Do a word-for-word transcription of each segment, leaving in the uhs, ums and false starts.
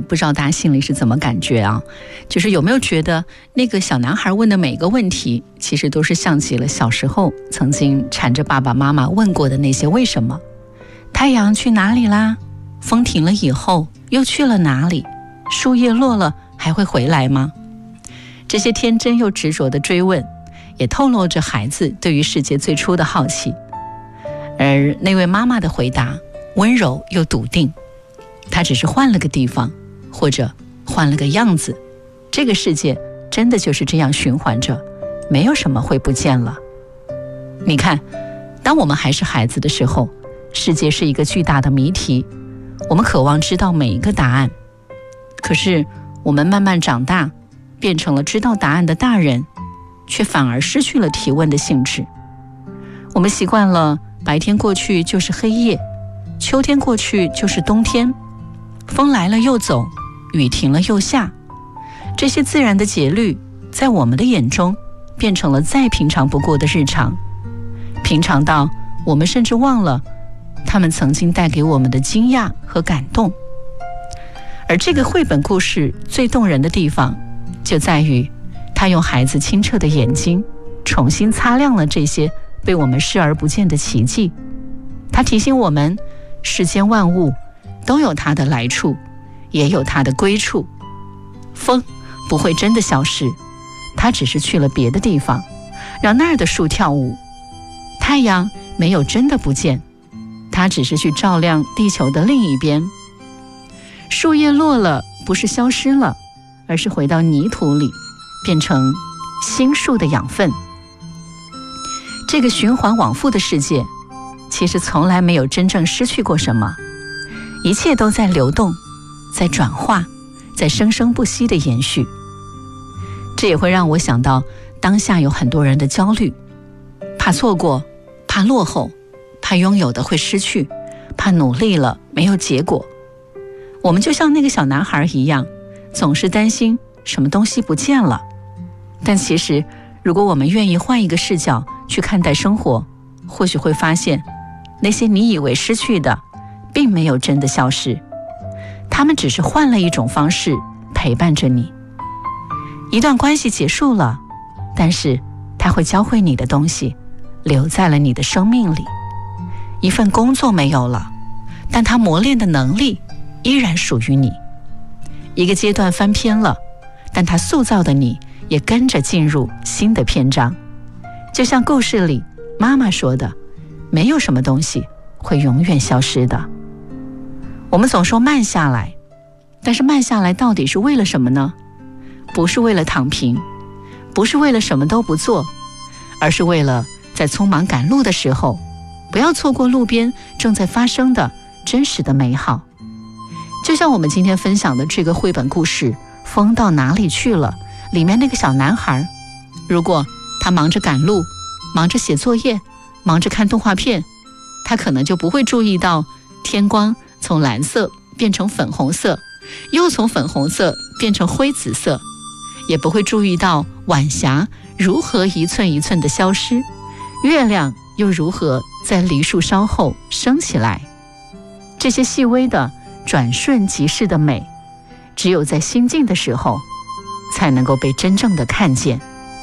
不知道大家心里是怎么感觉啊？就是有没有觉得那个小男孩问的每个问题，其实都是像极了小时候曾经缠着爸爸妈妈问过的那些为什么？太阳去哪里啦？风停了以后又去了哪里？树叶落了还会回来吗？这些天真又执着的追问，也透露着孩子对于世界最初的好奇。而那位妈妈的回答温柔又笃定，她只是换了个地方，或者换了个样子，这个世界真的就是这样循环着，没有什么会不见了。你看，当我们还是孩子的时候，世界是一个巨大的谜题，我们渴望知道每一个答案。可是我们慢慢长大，变成了知道答案的大人，却反而失去了提问的兴致。我们习惯了白天过去就是黑夜，秋天过去就是冬天，风来了又走，雨停了又下。这些自然的节律在我们的眼中变成了再平常不过的日常，平常到我们甚至忘了他们曾经带给我们的惊讶和感动。而这个绘本故事最动人的地方就在于，他用孩子清澈的眼睛重新擦亮了这些被我们视而不见的奇迹。他提醒我们，世间万物都有它的来处，也有它的归处。风不会真的消失，它只是去了别的地方，让那儿的树跳舞。太阳没有真的不见，它只是去照亮地球的另一边。树叶落了，不是消失了，而是回到泥土里，变成新树的养分。这个循环往复的世界，其实从来没有真正失去过什么，一切都在流动，在转化，在生生不息的延续。这也会让我想到，当下有很多人的焦虑，怕错过，怕落后，怕拥有的会失去，怕努力了没有结果。我们就像那个小男孩一样，总是担心什么东西不见了。但其实如果我们愿意换一个视角去看待生活，或许会发现，那些你以为失去的并没有真的消失，他们只是换了一种方式陪伴着你。一段关系结束了，但是它会教会你的东西留在了你的生命里。一份工作没有了，但它磨练的能力依然属于你。一个阶段翻篇了，但它塑造的你也跟着进入新的篇章。就像故事里妈妈说的，没有什么东西会永远消失的。我们总说慢下来，但是慢下来到底是为了什么呢？不是为了躺平，不是为了什么都不做，而是为了在匆忙赶路的时候，不要错过路边正在发生的真实的美好。就像我们今天分享的这个绘本故事《风到哪里去了》里面那个小男孩，如果他忙着赶路，忙着写作业，忙着看动画片，他可能就不会注意到天光从蓝色变成粉红色，又从粉红色变成灰紫色，也不会注意到晚霞如何一寸一寸的消失，月亮又如何在梨树梢后升起来。这些细微的转瞬即逝的美，只有在心静的时候才能够被真正的看见。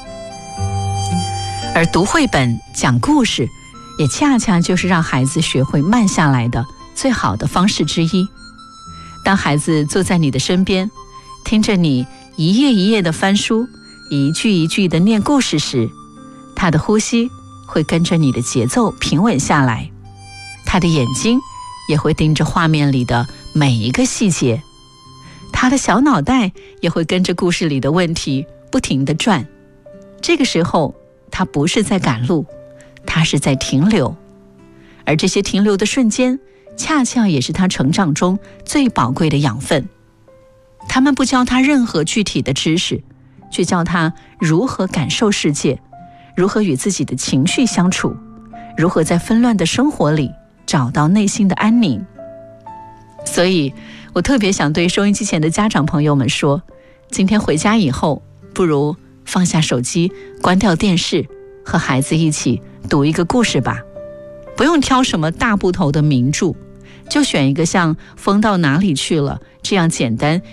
而读绘本讲故事，也恰恰就是让孩子学会慢下来的最好的方式之一。当孩子坐在你的身边，听着你一页一页的翻书，一句一句的念故事时，他的呼吸会跟着你的节奏平稳下来，他的眼睛也会盯着画面里的每一个细节，他的小脑袋也会跟着故事里的问题不停地转。这个时候，他不是在赶路，他是在停留。而这些停留的瞬间，恰恰也是他成长中最宝贵的养分。他们不教他任何具体的知识，却教他如何感受世界，如何与自己的情绪相处，如何在纷乱的生活里找到内心的安宁。所以我特别想对收音机前的家长朋友们说，今天回家以后，不如放下手机，关掉电视，和孩子一起读一个故事吧。不用挑什么大部头的名著，就选一个像《风到哪里去了》这样简单